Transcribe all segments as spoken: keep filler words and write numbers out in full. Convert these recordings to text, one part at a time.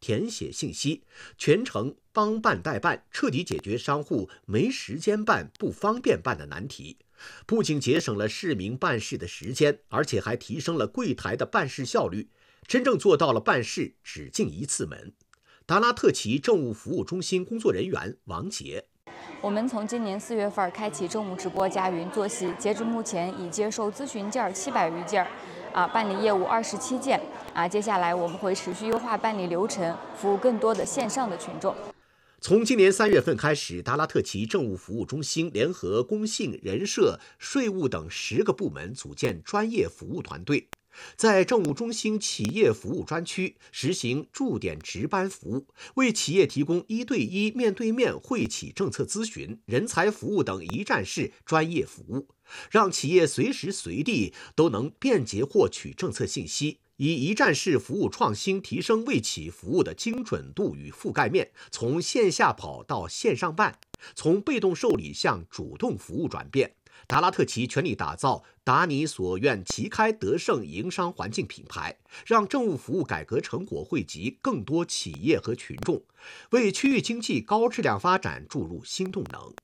填写信息，全程帮办代办，彻底解决商户没时间办、不方便办的难题。不仅节省了市民办事的时间，而且还提升了柜台的办事效率，真正做到了办事只进一次门。达拉特旗政务服务中心工作人员王杰。 我们从今年四月份开启政务直播加云作息，截至目前已接受咨询件七百余件，啊，办理业务二十七件，啊，接下来我们会持续优化办理流程，服务更多的线上的群众。 从今年三月份开始，达拉特旗政务服务中心联合工信、人社、税务等十个部门组建专业服务团队，在政务中心企业服务专区实行驻点值班服务，为企业提供一对一、面对面会企政策咨询、人才服务等一站式专业服务，让企业随时随地都能便捷获取政策信息。以一站式服务创新提升为企服务的精准度与覆盖面，从线下跑到线上办，从被动受理向主动服务转变。达拉特旗全力打造达你所愿旗开得胜营商环境品牌，让政务服务改革成果惠及更多企业和群众，为区域经济高质量发展注入新动能。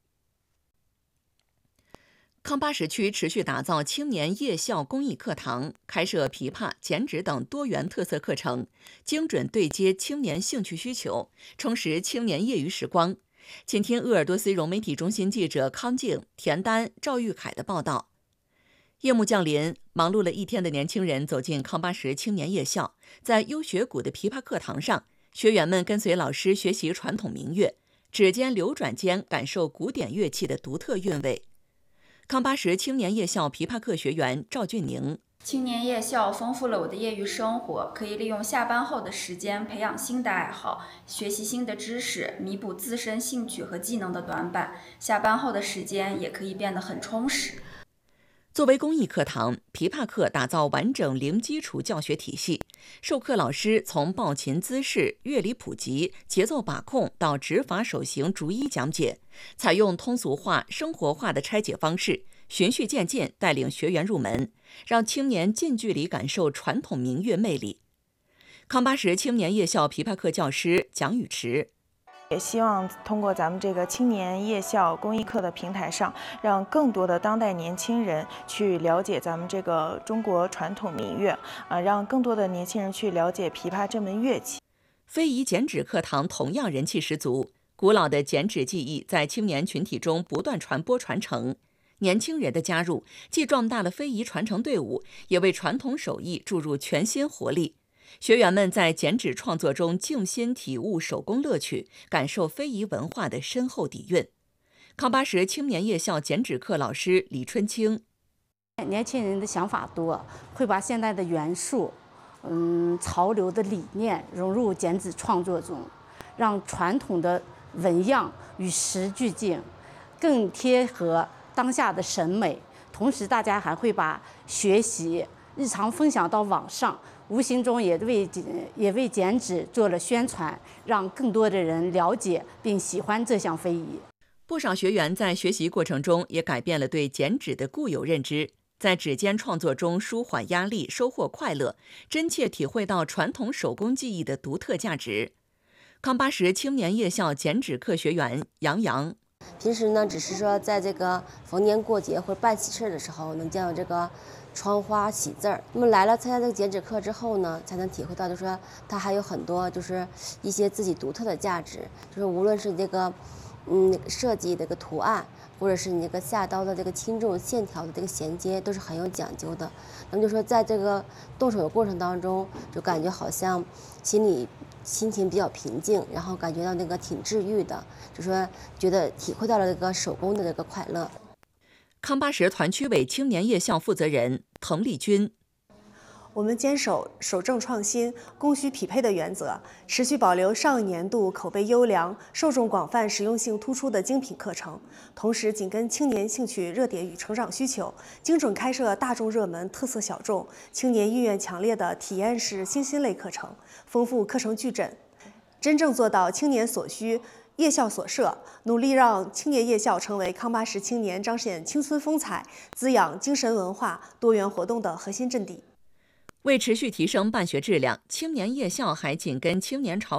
康巴什区持续打造青年夜校公益课堂，开设琵琶、剪纸等多元特色课程，精准对接青年兴趣需求，充实青年业余时光。请听鄂尔多斯融媒体中心记者康静、田丹、赵玉凯的报道。夜幕降临，忙碌了一天的年轻人走进康巴什青年夜校，在优学谷的琵琶课堂上，学员们跟随老师学习传统民乐，指尖流转间感受古典乐器的独特韵味。康巴什青年夜校琵琶课学员赵俊宁： 青年夜校丰富了我的业余生活，可以利用下班后的时间培养新的爱好，学习新的知识，弥补自身兴趣和技能的短板。下班后的时间也可以变得很充实。 作为公益课堂，琵琶课打造完整零基础教学体系，授课老师从抱琴姿势、乐理普及、节奏把控到指法手型逐一讲解，采用通俗化、生活化的拆解方式，循序渐进带领学员入门，让青年近距离感受传统民乐魅力。康巴什青年夜校琵琶课教师蒋宇驰： 也希望通过咱们这个青年夜校公益课的平台上，让更多的当代年轻人去了解咱们这个中国传统民乐，啊，让更多的年轻人去了解琵琶这门乐器。 非遗剪纸课堂同样人气十足，古老的剪纸技艺在青年群体中不断传播传承。年轻人的加入，既壮大了非遗传承队伍，也为传统手艺注入全新活力。学员们在剪纸创作中静心体悟手工乐趣，感受非遗文化的深厚底蕴。康巴什青年夜校剪纸课老师李春清： 年轻人的想法多，会把现代的元素、嗯，潮流的理念融入剪纸创作中，让传统的纹样与时俱进，更贴合当下的审美。同时，大家还会把学习日常分享到网上，无形中也为也为剪纸做了宣传，让更多的人了解并喜欢这项非遗。 不少学员在学习过程中也改变了对剪纸的固有认知，在指尖创作中舒缓压力，收获快乐，真切体会到传统手工技艺的独特价值。康巴什青年夜校剪纸课学员杨洋： 平时呢，只是说在这个逢年过节或者办喜事的时候，能见到这个窗花喜字儿。那么来了参加这个剪纸课之后呢，才能体会到，就是说它还有很多就是一些自己独特的价值，就是无论是这个嗯设计这个图案，或者是你这个下刀的这个轻重线条的这个衔接，都是很有讲究的。那么就说在这个动手的过程当中，就感觉好像心里心情比较平静，然后感觉到那个挺治愈的，就说觉得体会到了这个手工的这个快乐。 康巴什团区委青年夜校负责人滕丽君： 我们坚守守正创新、供需匹配的原则，持续保留上一年度口碑优良、受众广泛、实用性突出的精品课程，同时紧跟青年兴趣热点与成长需求，精准开设大众热门、特色小众、青年意愿强烈的体验式新兴类课程，丰富课程矩阵，真正做到青年所需、夜校所设，努力让青年夜校成为康巴什青年彰显青春风采、滋养精神文化多元活动的核心阵地。 为持续提升办学质量，青年夜校还紧跟青年潮